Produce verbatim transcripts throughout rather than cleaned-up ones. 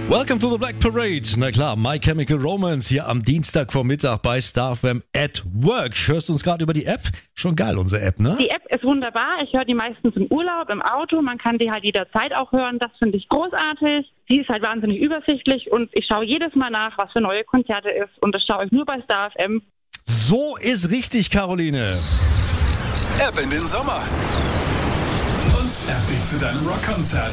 Welcome to the Black Parade. Na klar, My Chemical Romance hier am Dienstagvormittag bei Star F M at Work. Hörst du uns gerade über die App? Schon geil, unsere App, ne? Die App ist wunderbar. Ich höre die meistens im Urlaub, im Auto. Man kann die halt jederzeit auch hören. Das finde ich großartig. Sie ist halt wahnsinnig übersichtlich und ich schaue jedes Mal nach, was für neue Konzerte ist. Und das schaue ich nur bei Star F M. So ist richtig, Caroline. App in den Sommer. Und App dich zu deinem Rockkonzert.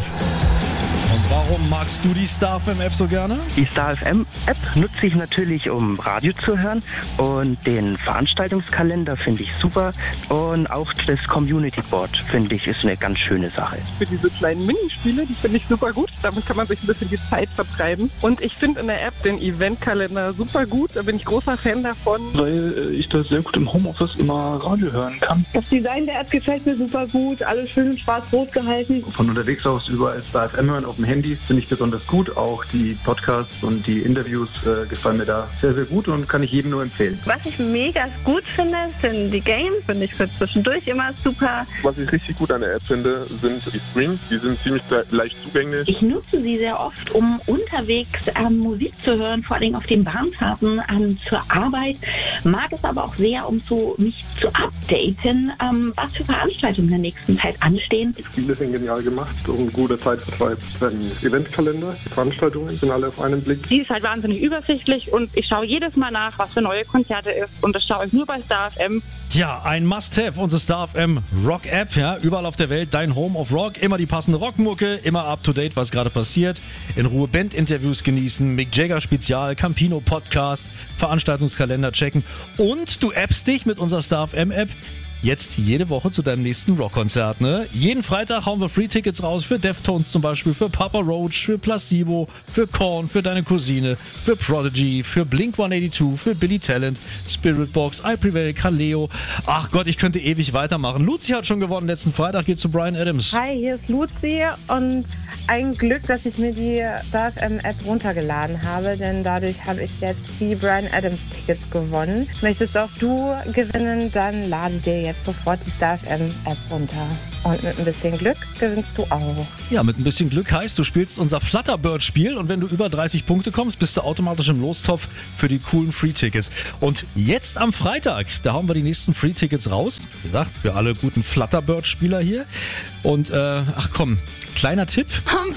Und warum magst du die Star F M App so gerne? Die Star F M App nutze ich natürlich, um Radio zu hören, und den Veranstaltungskalender finde ich super, und auch das Community Board finde ich ist eine ganz schöne Sache. Für diese kleinen Minispiele, die finde ich super gut. Damit kann man sich ein bisschen die Zeit vertreiben. Und ich finde in der App den Eventkalender super gut. Da bin ich großer Fan davon. Weil ich da sehr gut im Homeoffice immer Radio hören kann. Das Design der App gefällt mir super gut. Alles schön in schwarz-rot gehalten. Von unterwegs aus überall Star F M hören auf dem Handy finde ich besonders gut. Auch die Podcasts und die Interviews äh, gefallen mir da sehr, sehr gut und kann ich jedem nur empfehlen. Was ich mega gut finde, sind die Games. Finde ich für zwischendurch immer super. Was ich richtig gut an der App finde, sind die Streams. Die sind ziemlich leicht zugänglich. Ich nutze sie sehr oft, um unterwegs ähm, Musik zu hören, vor allem auf den Bahnfahrten ähm, zur Arbeit. Mag es aber auch sehr, um so mich zu updaten, ähm, was für Veranstaltungen in der nächsten Zeit anstehen. Viele sind genial gemacht und guter Zeitvertreib. Ein Eventkalender, die Veranstaltungen sind alle auf einen Blick. Sie ist halt wahnsinnig übersichtlich und ich schaue jedes Mal nach, was für neue Konzerte ist. Und das schaue ich nur bei Star F M. Tja, ein Must-Have, unsere Star F M Rock-App, ja, überall auf der Welt, dein Home of Rock, immer die passende Rockmucke, immer up-to-date, was gerade passiert, in Ruhe Bandinterviews genießen, Mick Jagger Spezial, Campino Podcast, Veranstaltungskalender checken und du appst dich mit unserer Star F M App jetzt jede Woche zu deinem nächsten Rockkonzert, ne? Jeden Freitag hauen wir Free-Tickets raus für Deftones zum Beispiel, für Papa Roach, für Placebo, für Korn, für deine Cousine, für Prodigy, für Blink hundertzweiundachtzig, für Billy Talent, Spiritbox, I Prevail, Kaleo. Ach Gott, ich könnte ewig weitermachen. Luzi hat schon gewonnen. Letzten Freitag geht zu Bryan Adams. Hi, hier ist Luzi und ein Glück, dass ich mir die Star F M App runtergeladen habe, denn dadurch habe ich jetzt die Bryan Adams Tickets gewonnen. Möchtest auch du gewinnen, dann lade dir jetzt sofort die Star F M App runter. Und mit ein bisschen Glück gewinnst du auch. Ja, mit ein bisschen Glück heißt, du spielst unser Flutterbird-Spiel und wenn du über dreißig Punkte kommst, bist du automatisch im Lostopf für die coolen Free-Tickets. Und jetzt am Freitag, da hauen wir die nächsten Free-Tickets raus. Wie gesagt, für alle guten Flutterbird-Spieler hier. Und, äh, ach komm, kleiner Tipp.